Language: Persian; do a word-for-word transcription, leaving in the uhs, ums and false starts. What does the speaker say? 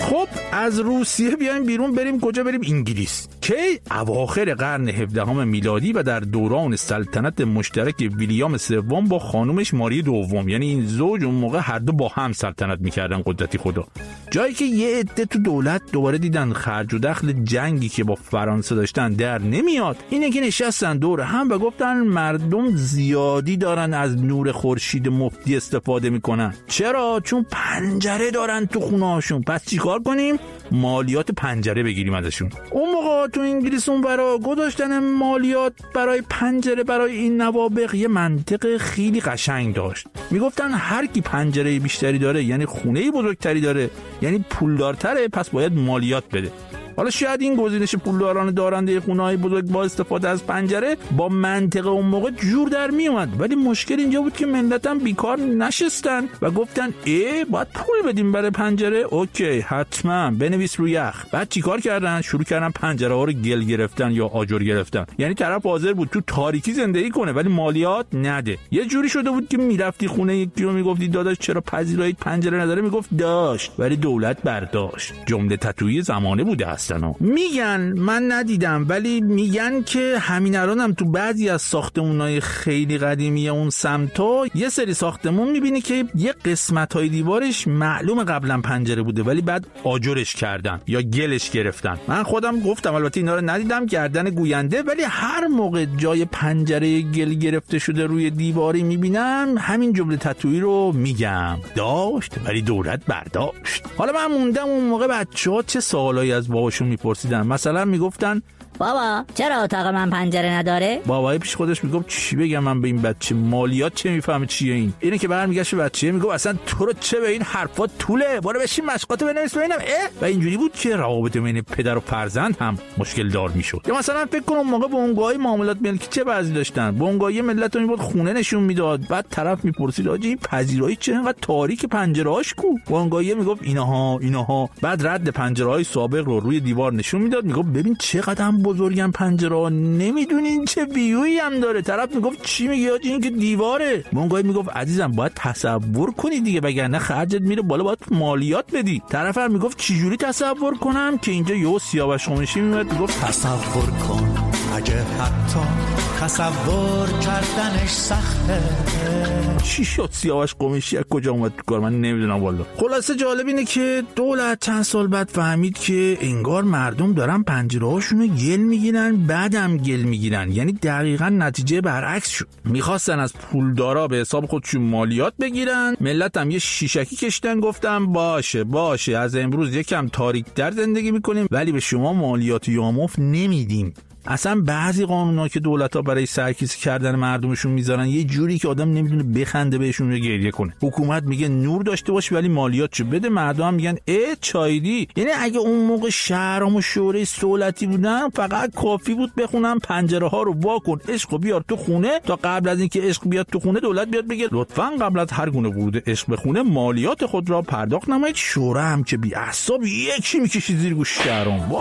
خب از روسیه بیایم بیرون، بریم کجا؟ بریم انگلیس. کی؟ اواخر قرن هفدهم میلادی و در دوران سلطنت مشترک ویلیام سوم با خانومش ماری دوم. یعنی این زوج اون موقع هر دو با هم سلطنت میکردن، قدرتی خدا. جایی که یه عده تو دولت دوباره دیدن خرج و دخل جنگی که با فرانسه داشتن در نمیاد، اینه که نشستن دور هم و گفتن مردم زیادی دارن از نور خورشید مفتی استفاده میکنن. چرا؟ چون پنجره دارن تو خونه‌هاشون. پس چیکار کنیم؟ مالیات پنجره بگیریم ازشون. اون موقع تو انگلیس اون برا گذاشتن مالیات برای پنجره برای این نوابغ یه منطق خیلی قشنگ داشت. میگفتن هر کی پنجره بیشتری داره، یعنی خونه بزرگتری داره، یعنی پولدارتره، پس باید مالیات بده. حالا شاید این گزینش پولداران دارنده خونه‌های بزرگ با استفاده از پنجره با منطق اون موقع جور در می اومد، ولی مشکل اینجا بود که ملتم بیکار نشستن و گفتن ای باید پول بدیم برای پنجره. اوکی، حتما بنویس رو یخ. بعد چیکار کردن؟ شروع کردن پنجره ها رو گل گرفتن یا آجر گرفتن. یعنی طرف حاضر بود تو تاریکی زندگی کنه ولی مالیات نده. یه جوری شده بود که میرفتی خونه یکی رو میگفتی داداش چرا پذیرایی پنجره نداره؟ میگفت داشت، ولی دولت برداشت. جمله تتویی زمانه بوده است. میگن، من ندیدم ولی میگن که همین الان هم تو بعضی از ساختمونای خیلی قدیمی اون سمتا یه سری ساختمون میبینی که یه قسمتای دیوارش معلوم قبلا پنجره بوده ولی بعد آجرش کردن یا گلش گرفتن. من خودم گفتم، البته اینا رو ندیدم، گردن گوینده، ولی هر موقع جای پنجره گل گرفته شده روی دیواری میبینم همین جمله تتویی رو میگم، داشت ولی دولت برداشت. حالا من موندم اون موقع بچه‌ها چه سوالایی از باباشون میپرسیدن. مثلا میگفتن بابا چرا اتاق من پنجره نداره؟ بابای پیش خودش میگفت چی بگم من به این بچه، مالیات چه میفهمه چیه این؟ اینه که برمیگشت بچه میگفت اصلا تو رو چه به این حرفا طوله، برو بشین مشقاتو بنویس ببینم. اه و اینجوری بود که روابط بین پدر و فرزند هم مشکل دار میشد. یا مثلا فکر کن اون موقع بونگای معاملات ملکی چه وضعی داشتن. بونگای ملت رو میبرد خونه نشون میداد، بعد طرف میپرسید آجی این پذیرایی چه انقدر تاریک پنجره‌هاش کو؟ بونگای میگفت اینها اینها، بعد رد پنجره‌های سابق رو روی دیوار نشون میداد، میگفت ببین چقدر بزرگم پنجره، نمیدونین چه ویویی هم داره. طرف میگفت چی میگی آجی این که دیواره. بونگای میگفت عزیزم باید تصور کنی دیگه، وگرنه خرجت میره بالا، باید مالیات بدی. طرف هم میگفت چه جوری تصور کنم که اینجا یهو سیاوش قمیشی میاد میگفت تصور کن اگه حتی تصور کردنش سخته. چی شد سیاوش قمیشی از کجا اومد تو کار؟ من نمیدونم والا. خلاصه جالب اینه که دولت چند سال بعد فهمید که انگار مردم دارن پنجره‌هاشونو گل میگیرن، بعدم گل میگیرن، یعنی دقیقاً نتیجه برعکس شد. میخواستن از پولدارا به حساب خودشون مالیات بگیرن، ملت هم یه شیشکی کشتن، گفتن باشه باشه از امروز یکم تاریک‌تر زندگی میکنیم ولی به شما مالیات یامفت نمیدیم. اصلا بعضی قانونا که دولت‌ها برای سرکیسه کردن مردمشون میذارن یه جوری که آدم نمیدونه بخنده بهشون یا گریه کنه. حکومت میگه نور داشته باش ولی مالیاتشو بده، مردم هم میگن اه چایدی. یعنی اگه اون موقع شهرام و شورای دولتی بودن فقط کافی بود بخونن پنجره ها رو وا کن، عشق بیار تو خونه، تا قبل از اینکه عشق بیاد تو خونه دولت بیاد بگه لطفاً قبل از هر گونه ورود عشق به خونه مالیات خود را پرداخت نمایید. شورا هم که بی اعصاب یکی میکشید زیر گوش شهرام.